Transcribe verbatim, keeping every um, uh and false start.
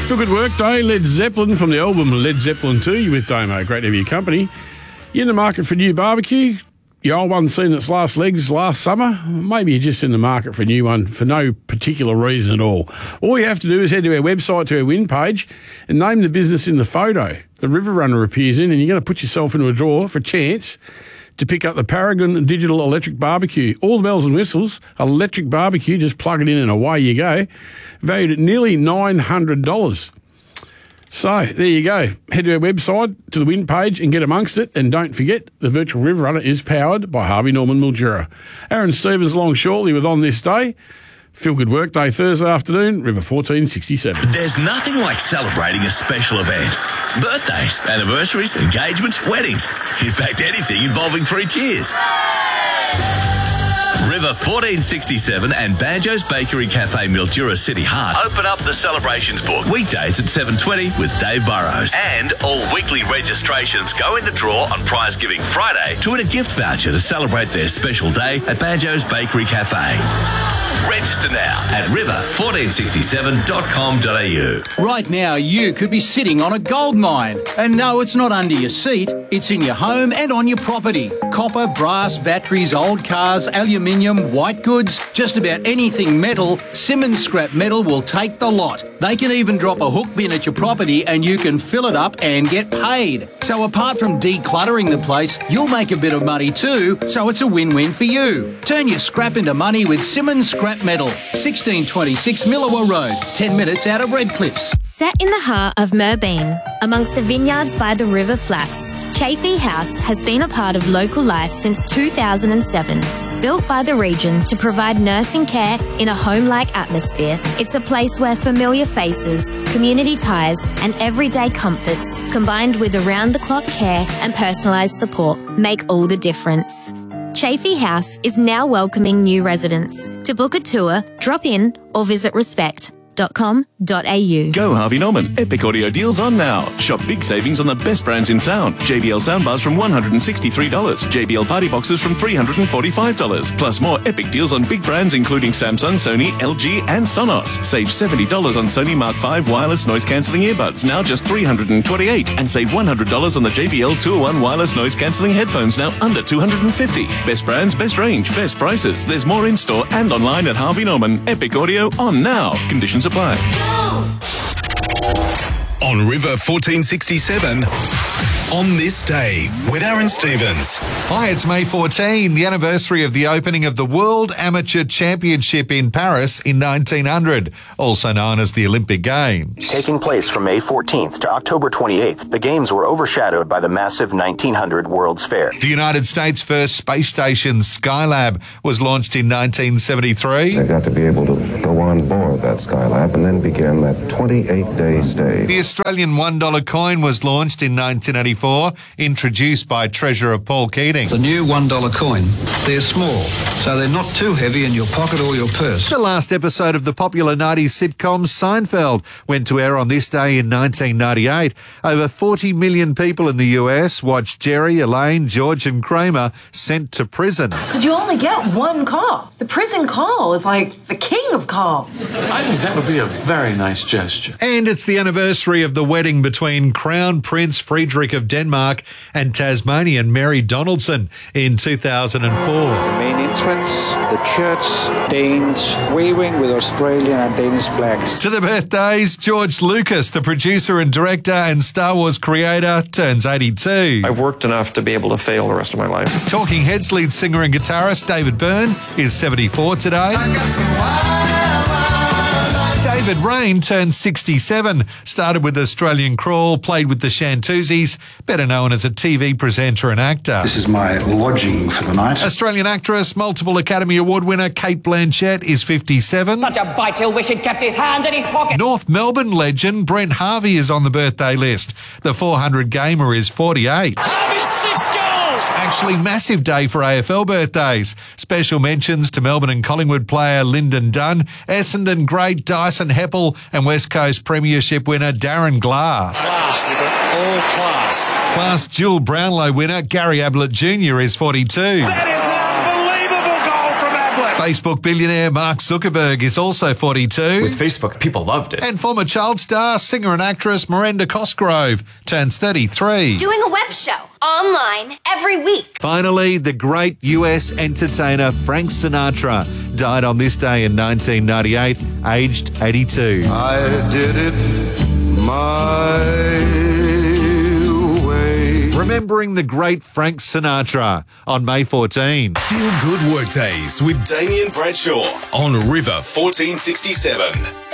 For good work day, Led Zeppelin from the album Led Zeppelin two. You with Damo. Great to have your company. You in the market for new barbecue? Your old one seen its last legs last summer? Maybe you're just in the market for a new one for no particular reason at all. All you have to do is head to our website, to our win page, and name the business in the photo the River Runner appears in, and you're going to put yourself into a draw for a chance to pick up the Paragon Digital Electric Barbecue. All the bells and whistles, electric barbecue, just plug it in and away you go. Valued at nearly nine hundred dollars. So, there you go. Head to our website, to the win page, and get amongst it. And don't forget, the Virtual River Runner is powered by Harvey Norman Mildura. Aaron Stevens along shortly with On This Day. Feel Good Work Day Thursday afternoon, River fourteen sixty-seven. There's nothing like celebrating a special event. Birthdays, anniversaries, engagements, weddings. In fact, anything involving three cheers. River fourteen sixty-seven and Banjo's Bakery Cafe Mildura City Heart open up the celebrations book weekdays at seven twenty with Dave Burrows. And all weekly registrations go in the draw on Prize Giving Friday to win a gift voucher to celebrate their special day at Banjo's Bakery Cafe. Register now at river fourteen sixty-seven dot com dot a u. Right now, you could be sitting on a gold mine. And no, it's not under your seat. It's in your home and on your property. Copper, brass, batteries, old cars, aluminium, white goods, just about anything metal, Simmons Scrap Metal will take the lot. They can even drop a hook bin at your property and you can fill it up and get paid. So apart from decluttering the place, you'll make a bit of money too, so it's a win-win for you. Turn your scrap into money with Simmons Scrap Metal, sixteen twenty-six Millawa Road, ten minutes out of Redcliffs. Set in the heart of Merbeen, amongst the vineyards by the River Flats, Chafee House has been a part of local life since two thousand seven. Built by the region to provide nursing care in a home-like atmosphere, it's a place where familiar faces, community ties and everyday comforts, combined with around-the-clock care and personalised support, make all the difference. Chafee House is now welcoming new residents. To book a tour, drop in or visit respect dot com dot a u. Go Harvey Norman. Epic audio deals on now. Shop big savings on the best brands in sound. J B L soundbars from one hundred sixty-three dollars. J B L party boxes from three hundred forty-five dollars. Plus more epic deals on big brands including Samsung, Sony, L G and Sonos. Save seventy dollars on Sony Mark five wireless noise cancelling earbuds, now just three hundred twenty-eight dollars. And save one hundred dollars on the J B L two oh one wireless noise cancelling headphones, now under two hundred fifty dollars. Best brands, best range, best prices. There's more in store and online at Harvey Norman. Epic audio on now. Conditions apply. On River fourteen sixty-seven, On This Day with Aaron Stevens. Hi, it's May fourteenth, the anniversary of the opening of the World Amateur Championship in Paris in nineteen hundred, also known as the Olympic Games. Taking place from May fourteenth to October twenty-eighth, the Games were overshadowed by the massive nineteen hundred World's Fair. The United States' first space station, Skylab, was launched in nineteen seventy-three. They got to be able to go on board that Skylab and then begin that twenty-eight day stay. The Australian one dollar coin was launched in nineteen eighty-four, introduced by Treasurer Paul Keating. The new one dollar coin, they're small, so they're not too heavy in your pocket or your purse. The last episode of the popular nineties sitcom Seinfeld went to air on this day in nineteen ninety-eight. Over forty million people in the U S watched Jerry, Elaine, George and Kramer sent to prison. But you only get one call. The prison call is like the king of calls. I think that would be a very nice gesture. And it's the anniversary of the wedding between Crown Prince Friedrich of Denmark and Tasmanian Mary Donaldson in two thousand four. The main entrance, the church, Danes waving with Australian and Danish flags. To the birthdays, George Lucas, the producer and director and Star Wars creator, turns eighty-two. I've worked enough to be able to fail the rest of my life. Talking Heads lead singer and guitarist David Byrne is seventy-four today. David Rain turned sixty-seven, started with Australian Crawl, played with the Shantuzis, better known as a T V presenter and actor. This is my lodging for the night. Australian actress, multiple Academy Award winner Cate Blanchett is fifty-seven. Such a bite, he'll wish he'd kept his hand in his pocket. North Melbourne legend Brent Harvey is on the birthday list. The four hundred gamer is forty-eight. Harvey's six goals! Actually, massive day for A F L birthdays. Special mentions to Melbourne and Collingwood player Lyndon Dunn, Essendon great Dyson Heppel and West Coast Premiership winner Darren Glass. Class. All class. Plus, dual Brownlow winner Gary Ablett Junior is forty-two. That is an unbelievable goal from Ablett. Facebook billionaire Mark Zuckerberg is also forty-two. With Facebook, people loved it. And former child star, singer and actress Miranda Cosgrove turns thirty-three. Doing a web show online every week. Finally, the great U S entertainer Frank Sinatra died on this day in nineteen ninety-eight, aged eighty-two. I did it my way. Remembering the great Frank Sinatra on May fourteenth. Feel Good Workdays with Damien Bradshaw on River fourteen sixty-seven.